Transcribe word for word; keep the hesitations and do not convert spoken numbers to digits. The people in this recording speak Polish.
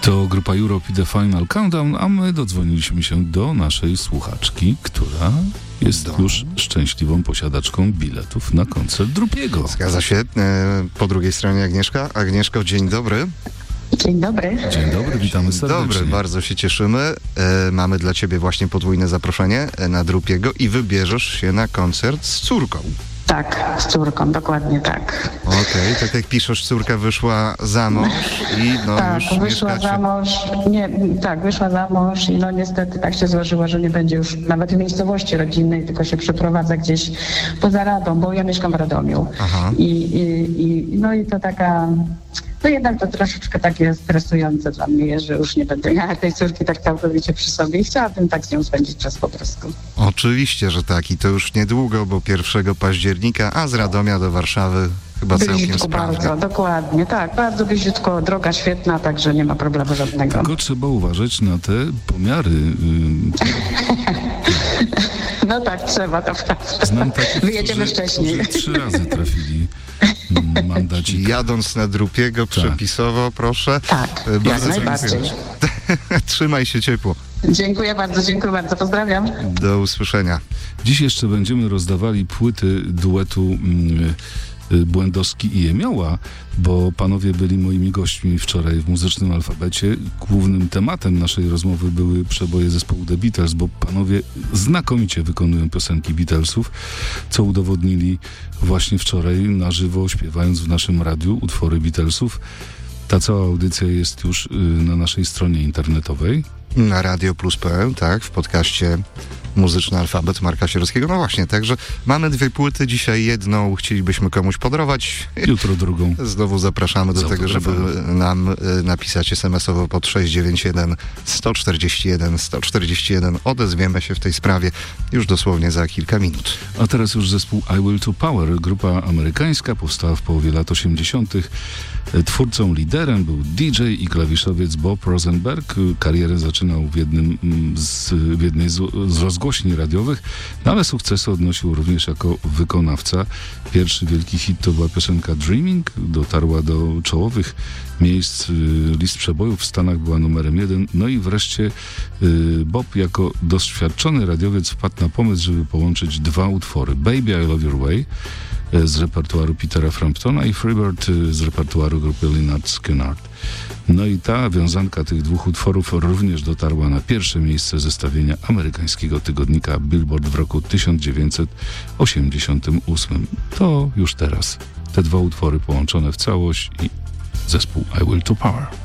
To grupa Europe i The Final Countdown, a my dodzwoniliśmy się do naszej słuchaczki, która jest do... już szczęśliwą posiadaczką biletów na koncert Drupiego. Zgadza się. E, po drugiej stronie Agnieszka. Agnieszko, dzień dobry. Dzień dobry. Dzień dobry, witamy Dzień serdecznie. Dobry, bardzo się cieszymy. E, mamy dla ciebie właśnie podwójne zaproszenie na Drupiego i wybierzesz się na koncert z córką. Tak, z córką, dokładnie tak. Okej, okay, tak jak piszesz, córka wyszła za mąż i no tak, już wyszła mieszkacie... za mąż, nie, tak, wyszła za mąż i no niestety tak się złożyło, że nie będzie już nawet w miejscowości rodzinnej, tylko się przeprowadza gdzieś poza Radą, bo ja mieszkam w Radomiu. Aha. I, i, i, no i to taka... No jednak to troszeczkę takie stresujące dla mnie, że już nie będę miała tej córki tak całkowicie przy sobie i chciałabym tak z nią spędzić czas po prostu. Oczywiście, że tak i to już niedługo, bo pierwszego października, a z Radomia do Warszawy chyba całkiem Bliziutko sprawnie. bardzo, dokładnie, tak, bardzo bliziutko, droga świetna, także nie ma problemu żadnego. Tylko trzeba uważać na te pomiary. No tak, trzeba, to prawda. Znam takich, Wyjedziemy którzy, wcześniej. którzy trzy razy trafili mandacik. Jadąc na Drupiego tak. przepisowo, proszę. Tak, Bardzo jak najbardziej. dziękuję. Trzymaj się ciepło. Dziękuję bardzo, dziękuję bardzo, pozdrawiam. Do usłyszenia. Dziś jeszcze będziemy rozdawali płyty duetu mm, Błędowski i Jemioła, bo panowie byli moimi gośćmi wczoraj w Muzycznym Alfabecie. Głównym tematem naszej rozmowy były przeboje zespołu The Beatles, bo panowie znakomicie wykonują piosenki Beatlesów, co udowodnili właśnie wczoraj na żywo, śpiewając w naszym radiu utwory Beatlesów. Ta cała audycja jest już y, na naszej stronie internetowej. Na radio plus kropka p l, tak, w podcaście Muzyczny Alfabet Marka Sierockiego. No właśnie, także mamy dwie płyty, dzisiaj jedną chcielibyśmy komuś podarować. Jutro drugą. Znowu zapraszamy do tego, żeby nam y, napisać es em esowo pod sześć dziewięć jeden sto czterdzieści jeden sto czterdzieści jeden. Odezwiemy się w tej sprawie już dosłownie za kilka minut. A teraz już zespół I Will to Power, grupa amerykańska, powstała w połowie lat osiemdziesiątych. Twórcą, liderem był D J i klawiszowiec Bob Rosenberg. Karierę zaczynał w, jednym z, w jednej z, z rozgłośni radiowych, no ale sukcesu odnosił również jako wykonawca. Pierwszy wielki hit to była piosenka Dreaming, dotarła do czołowych miejsc list przebojów, w Stanach była numerem jeden. No i wreszcie Bob jako doświadczony radiowiec wpadł na pomysł, żeby połączyć dwa utwory. Baby I Love Your Way z repertuaru Petera Framptona i Freebird z repertuaru grupy Lynyrd Skynyrd. No i ta wiązanka tych dwóch utworów również dotarła na pierwsze miejsce zestawienia amerykańskiego tygodnika Billboard w roku tysiąc dziewięćset osiemdziesiątym ósmym. To już teraz te dwa utwory połączone w całość i zespół I Will to Power.